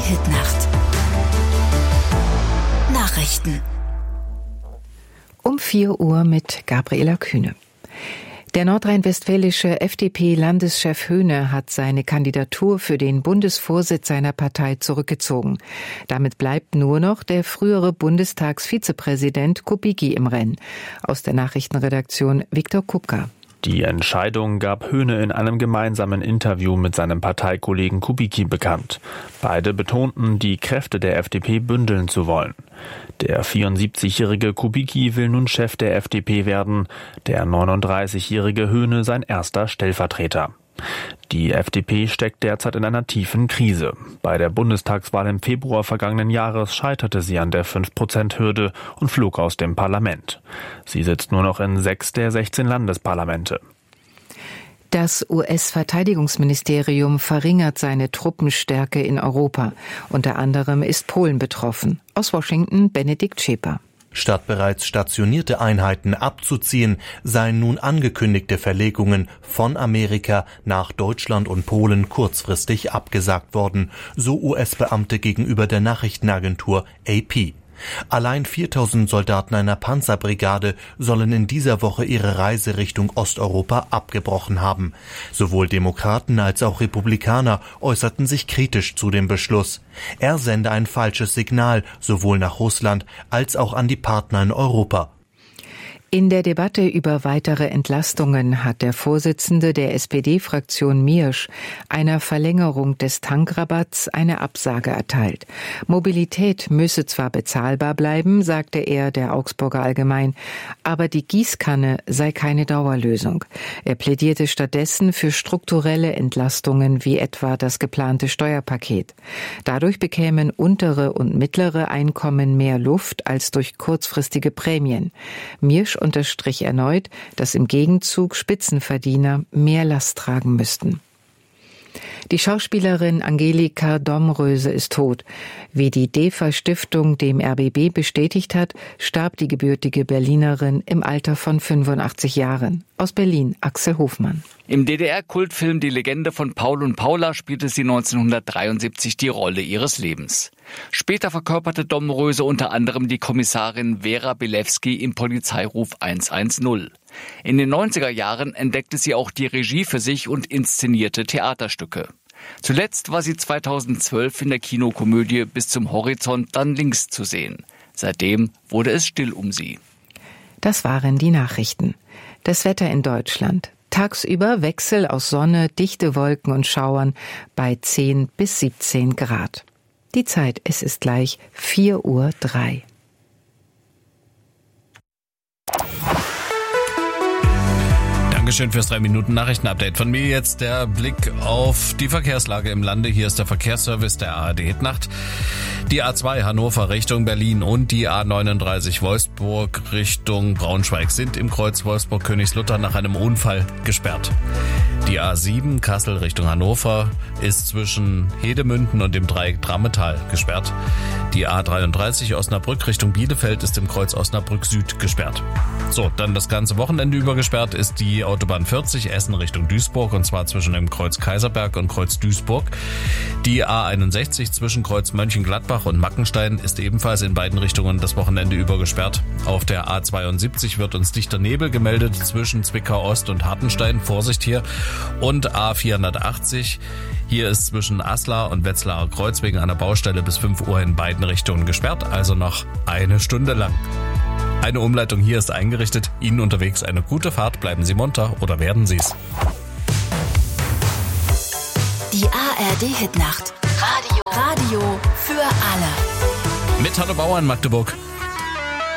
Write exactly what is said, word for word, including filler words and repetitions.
Hitnacht. Nachrichten. Um vier Uhr mit Gabriela Kühne. Der nordrhein-westfälische F D P-Landeschef Höhne hat seine Kandidatur für den Bundesvorsitz seiner Partei zurückgezogen. Damit bleibt nur noch der frühere Bundestagsvizepräsident Kubicki im Rennen. Aus der Nachrichtenredaktion Viktor Kupka. Die Entscheidung gab Höhne in einem gemeinsamen Interview mit seinem Parteikollegen Kubicki bekannt. Beide betonten, die Kräfte der F D P bündeln zu wollen. Der vierundsiebzigjährige Kubicki will nun Chef der F D P werden, der neununddreißigjährige Höhne sein erster Stellvertreter. Die F D P steckt derzeit in einer tiefen Krise. Bei der Bundestagswahl im Februar vergangenen Jahres scheiterte sie an der fünf Prozent Hürde und flog aus dem Parlament. Sie sitzt nur noch in sechs der sechzehn Landesparlamente. Das U S-Verteidigungsministerium verringert seine Truppenstärke in Europa. Unter anderem ist Polen betroffen. Aus Washington Benedikt Schäper. Statt bereits stationierte Einheiten abzuziehen, seien nun angekündigte Verlegungen von Amerika nach Deutschland und Polen kurzfristig abgesagt worden, so U S-Beamte gegenüber der Nachrichtenagentur A P. Allein viertausend Soldaten einer Panzerbrigade sollen in dieser Woche ihre Reise Richtung Osteuropa abgebrochen haben. Sowohl Demokraten als auch Republikaner äußerten sich kritisch zu dem Beschluss. Er sende ein falsches Signal sowohl nach Russland als auch an die Partner in Europa. In der Debatte über weitere Entlastungen hat der Vorsitzende der S P D-Fraktion Miersch einer Verlängerung des Tankrabatts eine Absage erteilt. Mobilität müsse zwar bezahlbar bleiben, sagte er der Augsburger Allgemein, aber die Gießkanne sei keine Dauerlösung. Er plädierte stattdessen für strukturelle Entlastungen wie etwa das geplante Steuerpaket. Dadurch bekämen untere und mittlere Einkommen mehr Luft als durch kurzfristige Prämien. Miersch unterstrich erneut, dass im Gegenzug Spitzenverdiener mehr Last tragen müssten. Die Schauspielerin Angelika Domröse ist tot. Wie die DEFA-Stiftung dem R B B bestätigt hat, starb die gebürtige Berlinerin im Alter von fünfundachtzig Jahren. Aus Berlin, Axel Hofmann. Im D D R-Kultfilm Die Legende von Paul und Paula spielte sie neunzehnhundertdreiundsiebzig die Rolle ihres Lebens. Später verkörperte Domröse unter anderem die Kommissarin Vera Bilewski im Polizeiruf hundertzehn. In den neunziger Jahren entdeckte sie auch die Regie für sich und inszenierte Theaterstücke. Zuletzt war sie zweitausendzwölf in der Kinokomödie Bis zum Horizont dann links zu sehen. Seitdem wurde es still um sie. Das waren die Nachrichten. Das Wetter in Deutschland. Tagsüber Wechsel aus Sonne, dichte Wolken und Schauern bei zehn bis siebzehn Grad. Die Zeit, es ist gleich vier Uhr drei. Dankeschön fürs drei Minuten Nachrichtenupdate. Von mir jetzt der Blick auf die Verkehrslage im Lande. Hier ist der Verkehrsservice der A R D Hitnacht. Die A zwei Hannover Richtung Berlin und die A neununddreißig Wolfsburg Richtung Braunschweig sind im Kreuz Wolfsburg-Königslutter nach einem Unfall gesperrt. Die A sieben Kassel Richtung Hannover ist zwischen Hedemünden und dem Dreieck Drammetal gesperrt. Die A dreiunddreißig Osnabrück Richtung Bielefeld ist im Kreuz Osnabrück Süd gesperrt. So, dann das ganze Wochenende über gesperrt ist die Autobahn vierzig Essen Richtung Duisburg und zwar zwischen dem Kreuz Kaiserberg und Kreuz Duisburg. Die A einundsechzig zwischen Kreuz Mönchengladbach und Mackenstein ist ebenfalls in beiden Richtungen das Wochenende über gesperrt. Auf der A zweiundsiebzig wird uns dichter Nebel gemeldet zwischen Zwickau Ost und Hartenstein. Vorsicht hier. Und A vierhundertachtzig. Hier ist zwischen Aslar und Wetzlarer Kreuz wegen einer Baustelle bis fünf Uhr in beiden Richtungen gesperrt, also noch eine Stunde lang. Eine Umleitung hier ist eingerichtet. Ihnen unterwegs eine gute Fahrt. Bleiben Sie munter oder werden Sie es. Die A R D Hitnacht. Radio. Radio für alle. Mit Hallo Bauern Magdeburg.